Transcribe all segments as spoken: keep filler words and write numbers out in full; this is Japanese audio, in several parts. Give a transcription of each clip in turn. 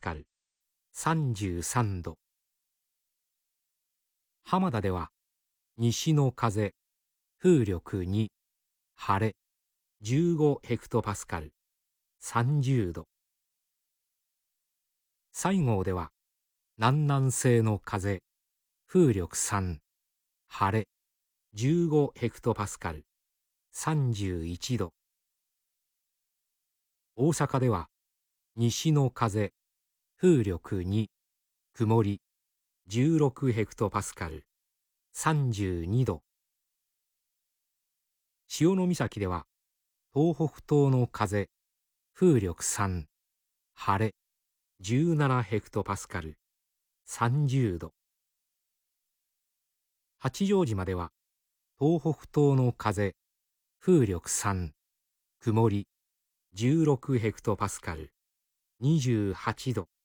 カル、さんじゅうさんど。浜田では西の風、風力に、晴れ、じゅうごヘクトパスカル、さんじゅうど。西郷では南南西の風、風力さん、晴れ、じゅうごヘクトパスカル、さんじゅういちど。大阪では西の風、風力に、曇り、じゅうろくヘクトパスカル、さんじゅうにど。潮岬では東北東の風、風力さん、晴れ、じゅうななヘクトパスカル、さんじゅうど。八丈島では東北東の風、風力さん、曇り、じゅうろくヘクトパスカル、にじゅうはちど。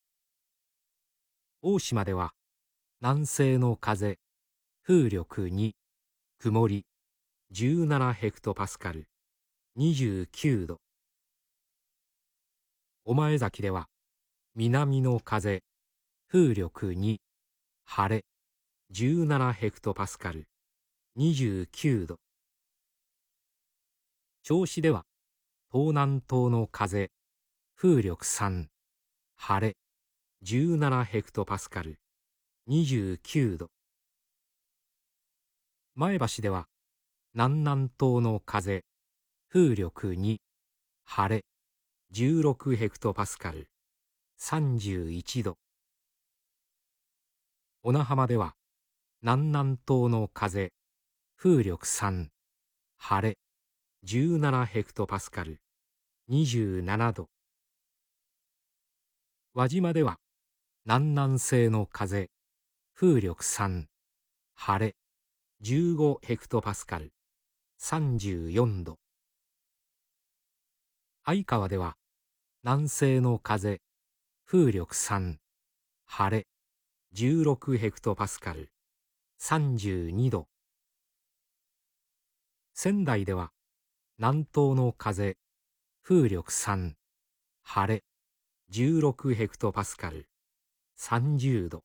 大島では南西の風、風力に、曇り、じゅうななヘクトパスカル、にじゅうきゅうど。御前崎では南の風、風力に、晴れ、じゅうななヘクトパスカル、にじゅうきゅうど。銚子では東南東の風、風力さん、晴れ、じゅうななヘクトパスカル、にじゅうきゅうど。前橋では南南東の風、風力に、晴れ、じゅうろくヘクトパスカル、さんじゅういちど。小名浜では南南東の風、風力さん、晴れ、じゅうななヘクトパスカル、にじゅうななど。輪島では南南西の風、風力さん、晴れ、じゅうごヘクトパスカル、さんじゅうよんど。相川では南西の風、風力さん、晴れ、じゅうろくヘクトパスカル、さんじゅうにど。仙台では南東の風、風力さん、晴れ、じゅうろくヘクトパスカル、さんじゅうど。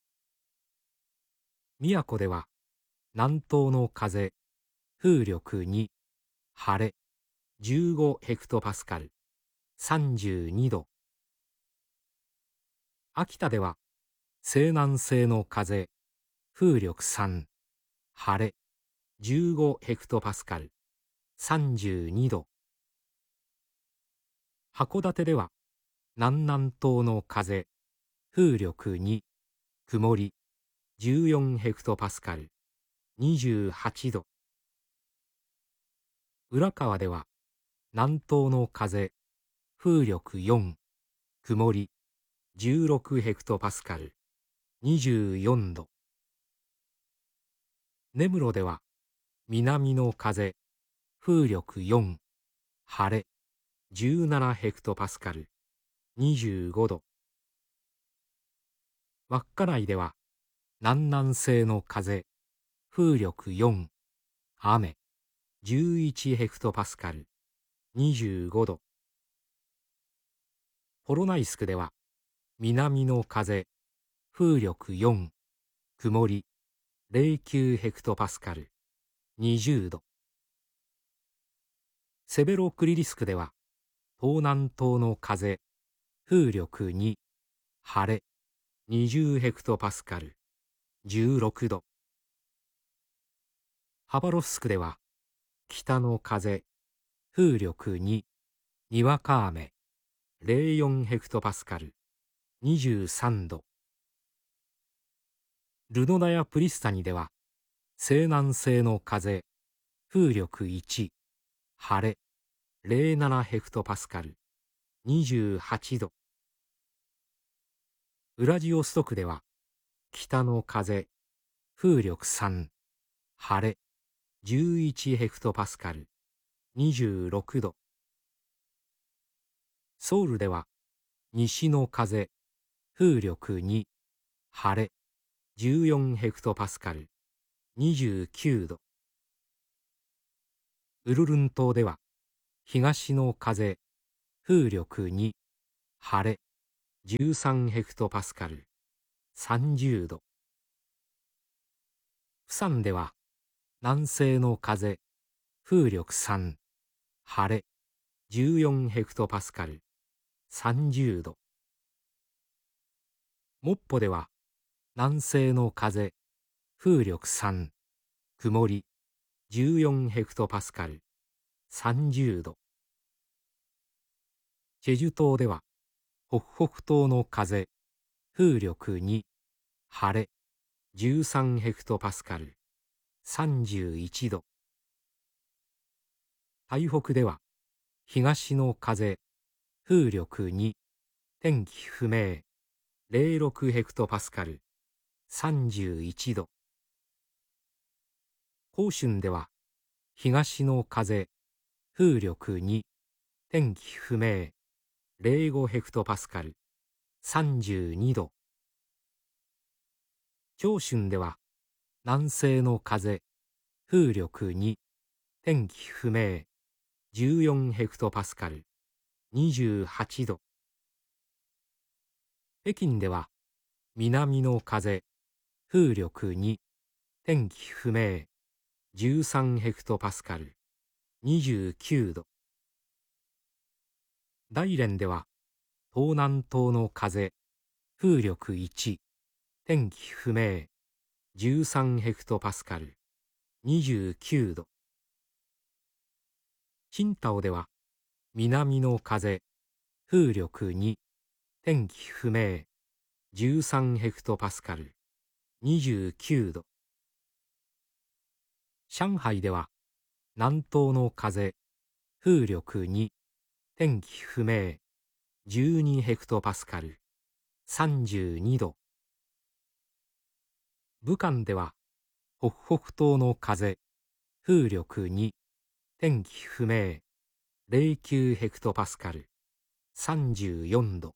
宮古では南東の風、風力に、晴れ、じゅうごヘクトパスカル、さんじゅうにど。秋田では西南西の風、風力さん、晴れ、じゅうごヘクトパスカル、さんじゅうにど。函館では南南東の風、風力に、曇り、じゅうよんヘクトパスカル、にじゅうはちど。浦河では南東の風、風力よん、曇り、じゅうろくヘクトパスカル、にじゅうよんど。根室では南の風、風力よん、晴れ、じゅうななヘクトパスカル、にじゅうごど。稚内では南南西の風、風力よん、雨、じゅういちヘクトパスカル、にじゅうごど。ポロナイスクでは南の風、風力よん、曇り、ゼロきゅうヘクトパスカル、にじゅうど。セベロクリリスクでは東南東の風、風力に、晴れ、にじゅうヘクトパスカル、じゅうろくど。ハバロフスクでは北の風、風力に、にわか雨、ゼロよんヘクトパスカル、にじゅうさんど。ルノナやプリスタニでは西南西の風、風力いち、晴れ、ゼロななヘクトパスカル、にじゅうはちど。ウラジオストクでは北の風、風力さん、晴れ、じゅういちヘクトパスカル、にじゅうろくど。ソウルでは西の風、風力に、晴れ、じゅうよんヘクトパスカル、にじゅうきゅうど。ウルルン島では東の風、風力に、晴れ、 じゅうさんヘクトパスカル、さんじゅうど。釜山では南西の風、風力さん、晴れ、じゅうよんヘクトパスカル、さんじゅうど。モッポでは南西の風、風力さん、曇り、じゅうよんヘクトパスカル、さんじゅうど。チェジュ島では北北東の風、風力に、晴れ、じゅうさんヘクトパスカル、さんじゅういちど。台北では東の風、風力に、天気不明、ゼロろくヘクトパスカル、さんじゅういちど。広春では東の風、風力に、天気不明、ゼロごヘクトパスカル、さんじゅうにど。長春では南西の風、風力に、天気不明、じゅうよんヘクトパスカル、にじゅうはちど。北京では南の風、風力に、天気不明、じゅうさんヘクトパスカル、にじゅうきゅうど。大連では東南東の風、風力いち、天気不明、じゅうさんヘクトパスカル、にじゅうきゅうど。青島では南の風、風力に、天気不明、じゅうさんヘクトパスカル、にじゅうきゅうど。上海では南東の風、風力に、天気不明、じゅうにヘクトパスカル、さんじゅうにど。武漢では北北東の風、風力に、天気不明、ゼロきゅうヘクトパスカル、さんじゅうよんど。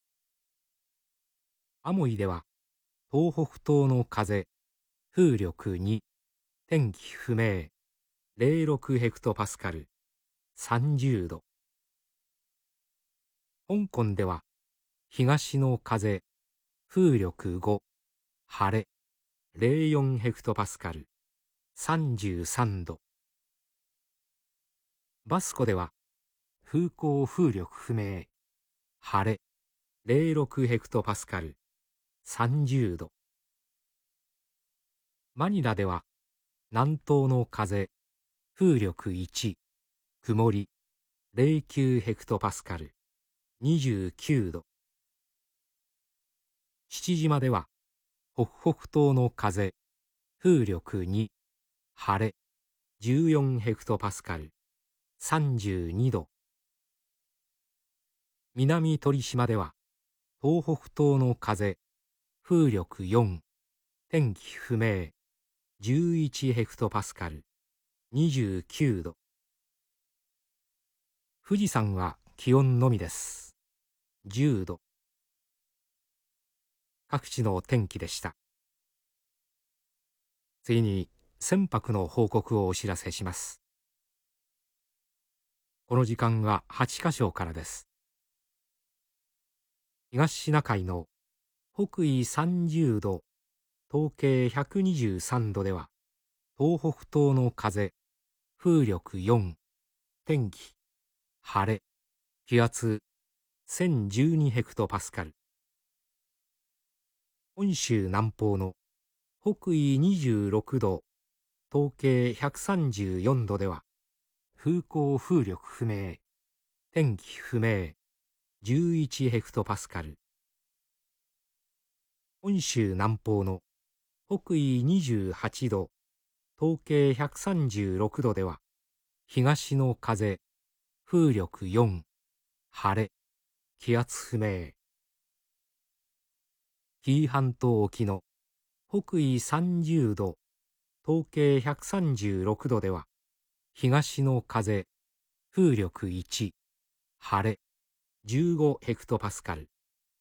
アモイでは東北東の風、風力に、天気不明、ゼロろくヘクトパスカル、さんじゅうど。香港では東の風、風力ご、晴れ、ゼロよんヘクトパスカル、さんじゅうさんど。バスコでは風向風力不明、晴れ、ゼロろくヘクトパスカル、さんじゅうど。マニラでは南東の風、風力いち、曇り、ゼロきゅうヘクトパスカル、にじゅうきゅうど。父島では北北東の風、風力に、晴れ、じゅうよんヘクトパスカル、さんじゅうにど。南鳥島では東北東の風、風力よん、天気不明、じゅういちヘクトパスカル、にじゅうきゅうど。富士山は気温のみです。じゅうど。各地の天気でした。次に船舶の報告をお知らせします。この時間ははちかしょからです。東シナ海の北緯さんじゅうど、東経ひゃくにじゅうさんどでは、東北東の風、風力よん、天気、晴れ、気圧せんじゅうにヘクトパスカル。本州南方の北緯にじゅうろくど、東経ひゃくさんじゅうよんどでは、風向風力不明、天気不明、じゅういちヘクトパスカル。本州南方の北緯にじゅうはちど、東経ひゃくさんじゅうろくどでは、東の風、風力よん、晴れ、気圧不明。紀伊半島沖の北緯さんじゅうど、東経ひゃくさんじゅうろくどでは、東の風、風力いち、晴れ、じゅうごヘクトパスカル。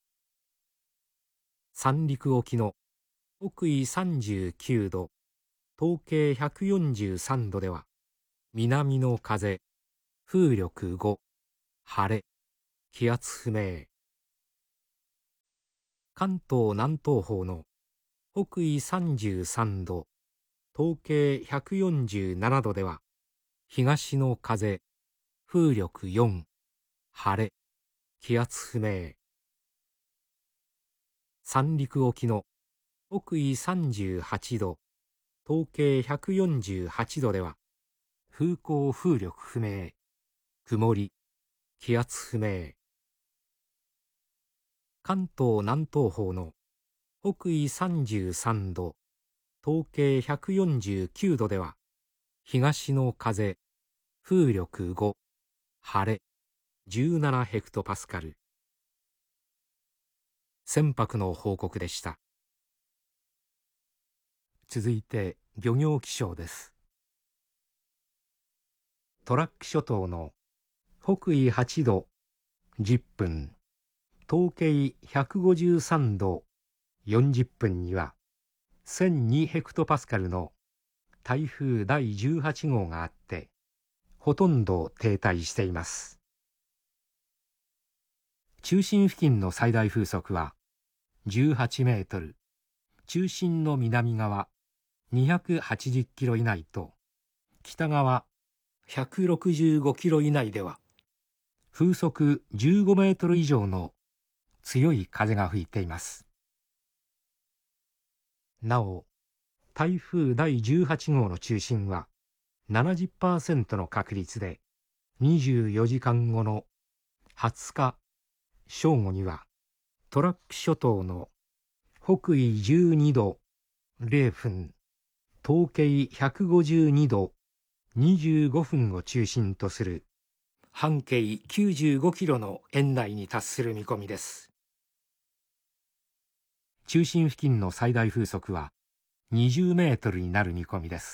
三陸沖の北緯さんじゅうきゅうど、東経ひゃくよんじゅうさんどでは、南の風、風力ご、晴れ、気圧不明。 関東南東方の北緯さんじゅうさんど、東経ひゃくよんじゅうななどでは、東の風、風力よん、晴れ、気圧不明。三陸沖の北緯さんじゅうはちど、東経ひゃくよんじゅうはちどでは、風向風力不明、曇り、気圧不明。関東南東方の北緯さんじゅうさんど、東経ひゃくよんじゅうきゅうどでは、東の風、風力ご、晴れ、じゅうななヘクトパスカル。船舶の報告でした。続いて漁業気象です。トラック諸島の北緯はちどじゅっぷん、東経ひゃくごじゅうさんどよんじゅっぷんにはせんにヘクトパスカルの台風だいじゅうはちごうがあって、ほとんど停滞しています。中心付近の最大風速はじゅうはちメートル、中心の南側にひゃくはちじゅっキロ以内と北側ひゃくろくじゅうごキロ以内では風速じゅうごメートル以上の強い風が吹いています。なお、台風だいじゅうはちごうの中心は ななじゅっパーセント の確率でにじゅうよじかんごのはつか正午にはトラック諸島の北緯じゅうにどれいふん、東経ひゃくごじゅうにどにじゅうごふんを中心とする半径きゅうじゅうごキロの円内に達する見込みです。中心付近の最大風速はにじゅうメートルになる見込みです。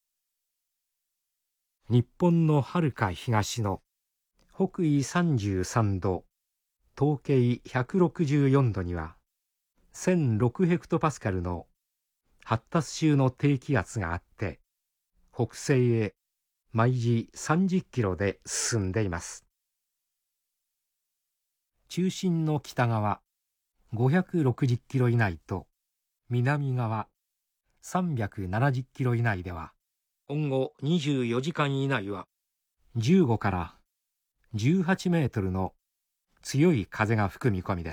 日本のはるか東の北緯さんじゅうさんど、東経ひゃくろくじゅうよんどにはせんろくヘクトパスカルの発達中の低気圧があって、北西へ毎時さんじゅっキロで進んでいます。中心の北側ごひゃくろくじゅっキロ以内と南側さんびゃくななじゅっキロ以内では、今後にじゅうよじかん以内はじゅうごからじゅうはちメートルの強い風が吹く見込みです。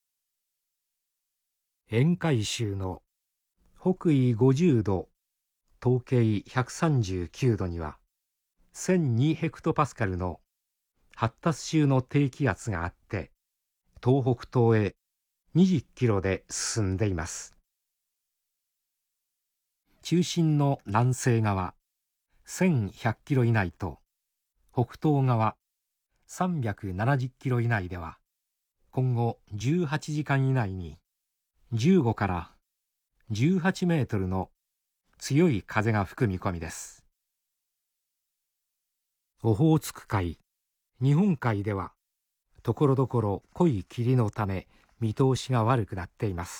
沿海州の北緯ごじゅうど、東経ひゃくさんじゅうきゅうどにはせんにヘクトパスカルの発達中の低気圧があって、東北東へにじゅっキロで進んでいます。中心の南西側せんひゃくキロ以内と北東側さんびゃくななじゅっキロ以内では、今後じゅうはちじかん以内にじゅうごからじゅうはちメートルの強い風が吹く見込みです。オホーツク海、日本海ではところどころ濃い霧のため見通しが悪くなっています。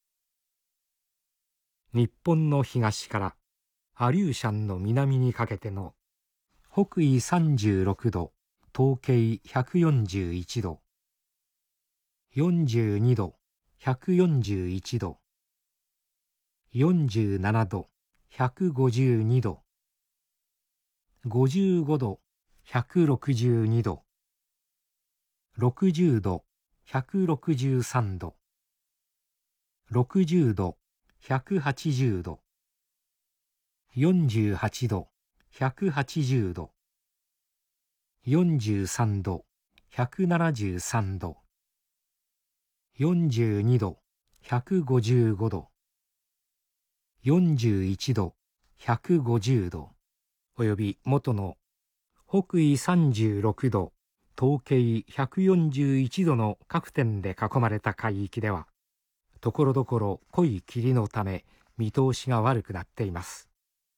日本の東からアリューシャンの南にかけての北緯さんじゅうろくど、東経ひゃくよんじゅういちど、よんじゅうにど、ひゃくよんじゅういちど、よんじゅうななど、ひゃくごじゅうにど、ごじゅうごど、ひゃくろくじゅうにど、ろくじゅうど、ひゃくろくじゅうさんど、ろくじゅうど、ひゃくはちじゅうど、よんじゅうはちど、ひゃくはちじゅうど、よんじゅうさんど、ひゃくななじゅうさんど、よんじゅうにど、ひゃくごじゅうごど、よんじゅういちど、ひゃくごじゅうど、および元の北緯さんじゅうろくど、東経ひゃくよんじゅういちどの各点で囲まれた海域では、ところどころ濃い霧のため見通しが悪くなっています。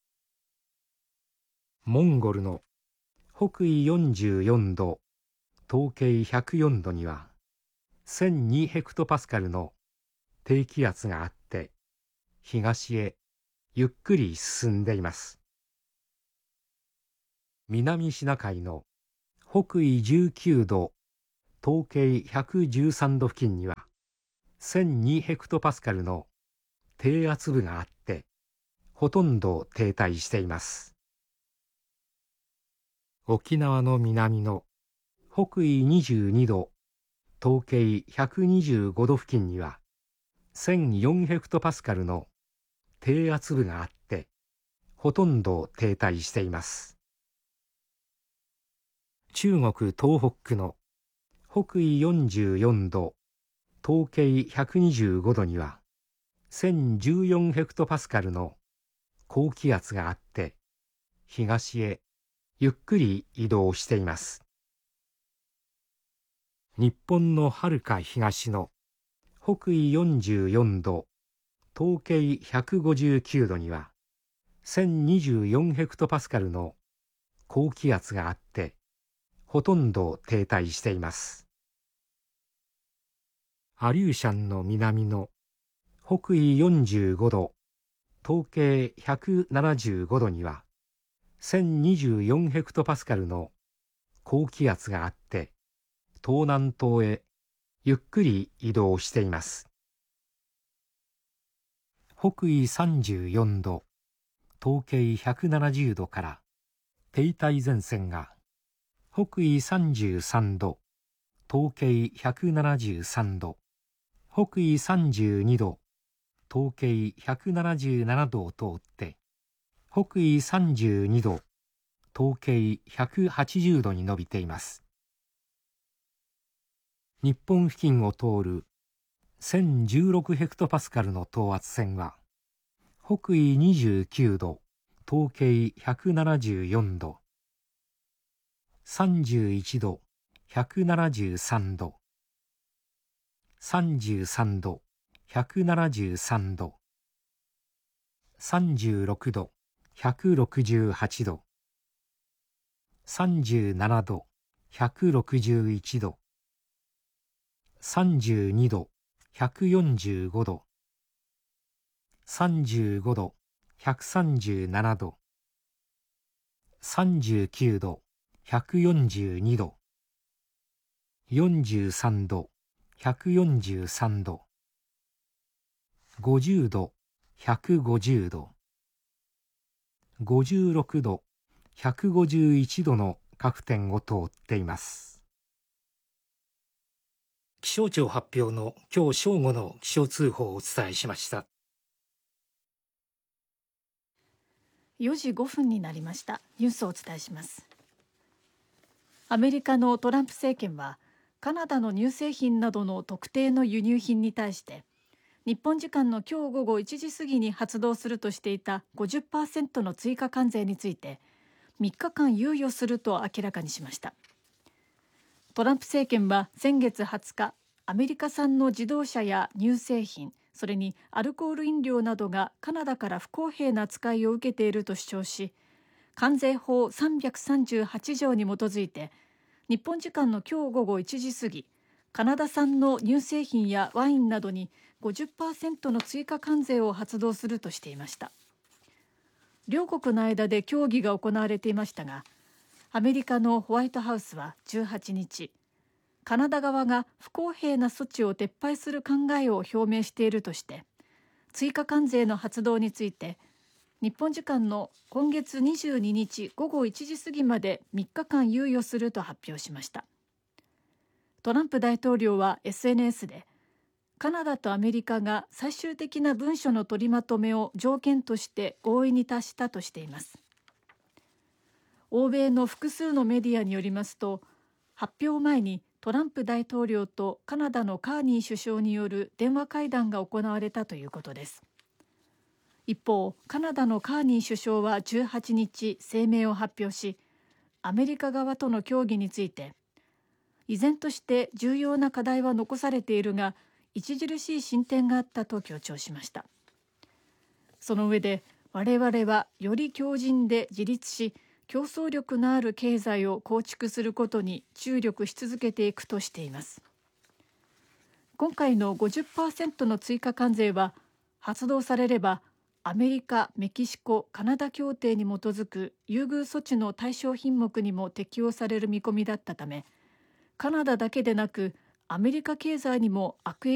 モンゴルの北緯よんじゅうよんど、東経ひゃくよんどにはせんにヘクトパスカルの低気圧があって、東へゆっくり進んでいます。南シナ海の北緯じゅうきゅうど、東経ひゃくじゅうさんど付近にはせんにヘクトパスカルの低圧部があってほとんど停滞しています。沖縄の南の北緯にじゅうにど、東経ひゃくにじゅうごど付近にはせんよんヘクトパスカルの低圧部があってほとんど停滞しています。中国東北区の北緯よんじゅうよんど、東経ひゃくにじゅうごどにはせんじゅうよんヘクトパスカルの高気圧があって東へゆっくり移動しています。日本のはるか東の北緯よんじゅうよんど、東経ひゃくごじゅうきゅうどにはせんにじゅうよんヘクトパスカルの高気圧があってほとんど停滞しています。アリューシャンの南の北緯よんじゅうごど、東経ひゃくななじゅうごどにはせんにじゅうよんヘクトパスカルの高気圧があって東南東へゆっくり移動しています。北緯さんじゅうよんど、東経ひゃくななじゅうどから停滞前線が北緯さんじゅうさんど、東経ひゃくななじゅうさんど、北緯さんじゅうにど、東経ひゃくななじゅうななどを通って北緯さんじゅうにど、東経ひゃくはちじゅうどに伸びています。日本付近を通るせんじゅうろくヘクトパスカルの等圧線は北緯にじゅうきゅうど、東経ひゃくななじゅうよんど、さんじゅういちど、ひゃくななじゅうさんど、さんじゅうさんど、ひゃくななじゅうさんど、さんじゅうろくど、ひゃくろくじゅうはちど、さんじゅうななど、ひゃくろくじゅういちど、さんじゅうにど、ひゃくよんじゅうごど、さんじゅうごど、ひゃくさんじゅうななど、さんじゅうきゅうど、ひゃくよんじゅうにど、よんじゅうさんど、ひゃくよんじゅうさんど、ごじゅうど、ひゃくごじゅうど、ごじゅうろくど、ひゃくごじゅういちどの各点を通っています。気象庁発表の今日正午の気象通報をお伝えしました。 よじごふんになりました。ニュースをお伝えします。アメリカのトランプ政権はカナダの乳製品などの特定の輸入品に対して日本時間の今日午後いちじ過ぎに発動するとしていた ごじゅっパーセント の追加関税についてみっかかん猶予すると明らかにしました。トランプ政権は先月はつか、アメリカ産の自動車や乳製品、それにアルコール飲料などがカナダから不公平な扱いを受けていると主張し、関税法さんびゃくさんじゅうはちじょうに基づいて日本時間の今日午後いちじ過ぎ、カナダ産の乳製品やワインなどに ごじゅっパーセント の追加関税を発動するとしていました。両国の間で協議が行われていましたが、アメリカのホワイトハウスはじゅうはちにち、カナダ側が不公平な措置を撤廃する考えを表明しているとして、追加関税の発動について日本時間の今月にじゅうににち午後いちじ過ぎまでみっかかん猶予すると発表しました。トランプ大統領は エスエヌエス で、カナダとアメリカが最終的な文書の取りまとめを条件として合意に達したとしています。欧米の複数のメディアによりますと、発表前にトランプ大統領とカナダのカーニー首相による電話会談が行われたということです。一方、カナダのカーニー首相はじゅうはちにち声明を発表し、アメリカ側との協議について、依然として重要な課題は残されているが、著しい進展があったと強調しました。その上で、我々はより強靭で自立し、競争力のある経済を構築することに注力し続けていくとしています。今回の ごじゅっパーセント の追加関税は発動されれば、アメリカ、メキシコ、カナダ協定に基づく優遇措置の対象品目にも適用される見込みだったため、カナダだけでなくアメリカ経済にも悪影